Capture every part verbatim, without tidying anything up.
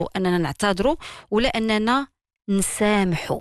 واننا نعتذروا ولا اننا نسامحوا.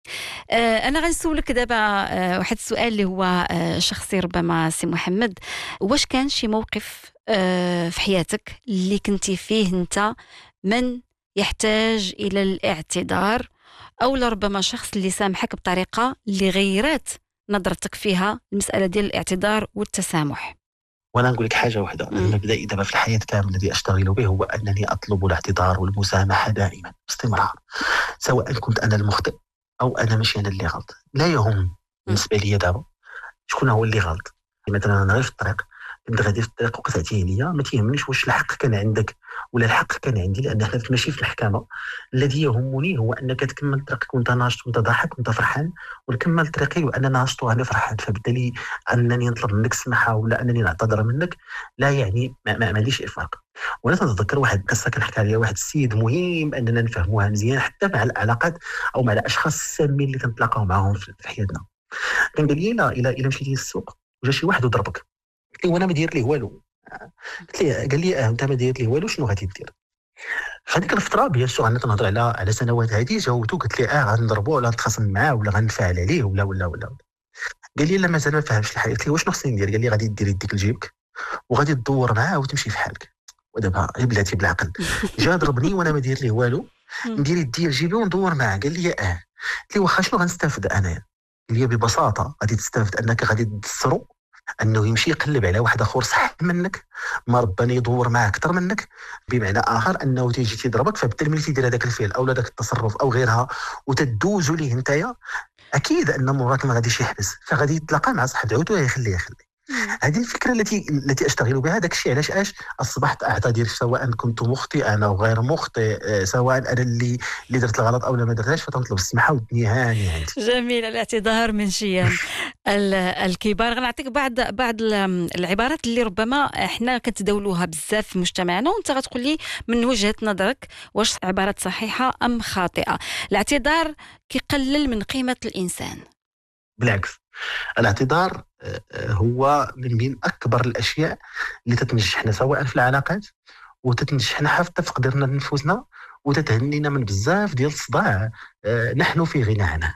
آه انا غنسولك دابا آه واحد السؤال اللي هو آه شخصي ربما سي محمد. واش كان شي موقف آه في حياتك اللي كنتي فيه انت من يحتاج الى الاعتذار، او لربما شخص اللي سامحك بطريقه اللي غيرت نظرتك فيها المساله ديال الاعتذار والتسامح؟ وانا نقول لك حاجه واحده، المبدا دابا في الحياه كامل الذي اشتغل به هو انني اطلب الاعتذار والمسامحه دائما باستمرار، سواء كنت انا المخطئ او انا ماشي انا اللي غلط. لا يهم بالنسبه لي دابا شكون هو اللي غلط. مثلا انا غير في الطريق كنت غادي في الطريق وقطعتي عليا، ما تيهمنيش واش الحق كان عندك ولا الحق كان عندي، لان حنا ماشي في المحكمه. الذي يهمني هو انك تكمل طريقك وانت ناشط وانت ضاحك وانت فرحان، ونكمل طريقي وانا ناشط وانا فرحان. فبالتالي انني نطلب منك السماحه ولا انني نعتذر منك لا يعني ما, ما, ما ليش افراق. وانا تتذكر واحد القصه كنحكي عليها واحد السيد مهم اننا نفهموها مزيان حتى مع العلاقات او مع الاشخاص السامين اللي تنتلاقاو معاهم في حياتنا. كان قال لي لا الى الى مشيتي للسوق وجا شي واحد وضربك، قلت له وانا ما داير ليه والو. قلت لي قال لي اه انت ما داير ليه والو، شنو غادي دير؟ فهذيك الفتره بيان سور انا تنهضر على على سنوات هذه، جاوبتو قلت لي اه غنضربو ولا نتخاصم معاه ولا غنفعل عليه ولا ولا ولا. قال لي لا مازال ما فهمش الحياه. قلت لي واش خصني ندير؟ قال لي غادي دير يديك لجيبك وغادي تدور معاه وتمشي في حالك. ودابا بلاتي بالعقل جا ضربني وانا ما داير ليه والو، ندير يدي لجيبي وندور معاه. قال لي اه. قلت لي واخا شنو غنستافد انايا؟ قال لي ببساطه غادي تستافد انك غادي تدسرو انه يمشي يقلب على واحد اخر صح منك، ما رباني يدور معاه اكثر منك، بمعنى اخر انه تيجي تيضربك. فبالتالي ملي تيدير هذاك الفعل او هذاك التصرف او غيرها وتدوزوا ليه نتايا، اكيد ان مرات ما غاديش يحبس، فغادي يتلاقى مع صاحب عوتو يخليه يخليه. هذه الفكره التي التي اشتغل بها. داك الشيء علاش اش اصبحت اعتذر سواء كنت مخطئا او غير مخطئ، سواء انا اللي اللي درت الغلط او لا ما درتهاش، فتنطلب السماحه والدنيا هانيه عندي. جميل. الاعتذار من شيم الكبار. غنعطيك بعض بعض العبارات اللي ربما احنا كنتداولوها بزاف في مجتمعنا، وانت غتقول لي من وجهه نظرك واش عبارات صحيحه ام خاطئه. الاعتذار كيقلل من قيمه الانسان. بالعكس، الاعتذار هو من بين اكبر الاشياء اللي تتنجحنا سواء في العلاقات وتتنجحنا حتى في قدرنا نفوسنا وتتهنينا من بزاف ديال الصداع نحن في غنى عنه.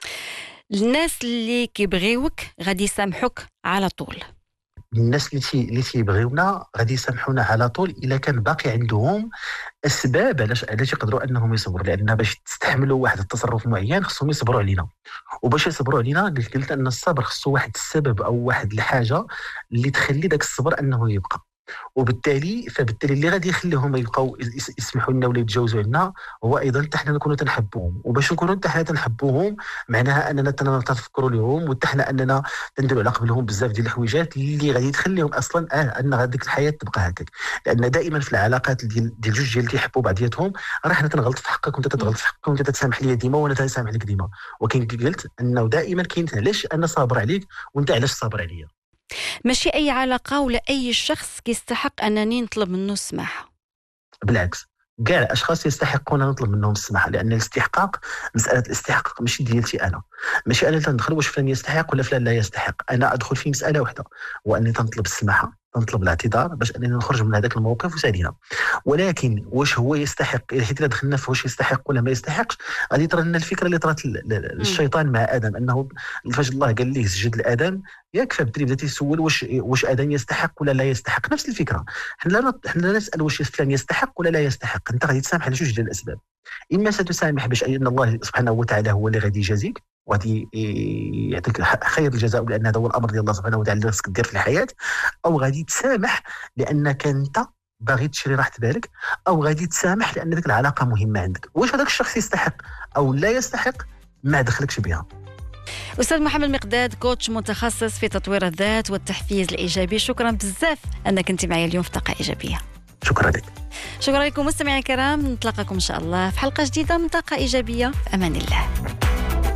الناس اللي كيبغيوك غادي يسامحوك على طول. الناس اللي تي اللي تيبغيونا غادي يسامحونا على طول الا كان باقي عندهم اسباب علاش علاش يقدروا انهم يصبروا، لان باش تستحملوا واحد التصرف معين خصهم يصبروا علينا، وباش يصبروا علينا قلت قلت ان الصبر خصو واحد السبب او واحد الحاجه اللي تخلي داك الصبر انه يبقى. وبالتالي فبالتالي اللي غادي يخليهم يبقاو يسمحوا لنا ولا يتجاوزوا عنا هو ايضا حتى حنا نكونوا تنحبوهم. وباش نكونوا حتى حنا تنحبوهم معناها اننا تنفكروا لهم وحتى حنا اننا نديروا على قبلهم بزاف ديال الحويجات اللي غادي تخليهم اصلا اه ان هذيك الحياه تبقى هكاك. لان دائما في العلاقات ديال ديال جوج ديال اللي كيحبوا بعضياتهم راه حنا تنغلط في حقك وانت تتغلط في حقك وانت تسامح لي ديما وانا تنسامح لك ديما، ولكن قلت انه دائما كاين علاش انا صابر عليك وانت علاش صابر عليا. ماشي أي علاقة ولا أي شخص يستحق أنني نطلب منه السماحة. بالعكس، كاع الاشخاص يستحقون نطلب منهم السماحه، لان الاستحقاق مساله الاستحقاق ماشي ديالتي انا، ماشي انا اللي تندخل واش فلان يستحق ولا فلان لا يستحق. انا ادخل في مساله واحده واني تنطلب السماحه، تنطلب الاعتذار باش اننا نخرج من هذاك الموقف وسالينا. ولكن واش هو يستحق، حيت الا دخلنا في واش يستحق ولا ما يستحقش غادي ترى لنا الفكره اللي طرات الشيطان مع ادم، انه فاش الله قال ليه سجد لادم ياك، فبدري بدا تيسول واش واش ادم يستحق ولا لا يستحق. نفس الفكره، حنا لا حنا لا نسال واش فلان يستحق ولا لا يستحق. انت غادي تسامح على جوج ديال الاسباب، اما ستسامح باش ان الله سبحانه وتعالى هو اللي غادي يجازيك وغادي يعطيك خير الجزاء، لان هذا هو الامر ديال الله سبحانه وتعالى اللي خصك دير في الحياه، او غادي تسامح لانك انت باغي تشري راحه بالك، او غادي تسامح لان ذيك العلاقه مهمه عندك. واش هذاك الشخص يستحق او لا يستحق ما دخلكش بها. أستاذ محمد مقداد، كوتش متخصص في تطوير الذات والتحفيز الإيجابي، شكرا بزاف أنك كنت معي اليوم في طاقة إيجابية. شكرا لك. شكرا لكم مستمعينا الكرام، نتلاقاكم إن شاء الله في حلقة جديدة من طاقة إيجابية. في أمان الله.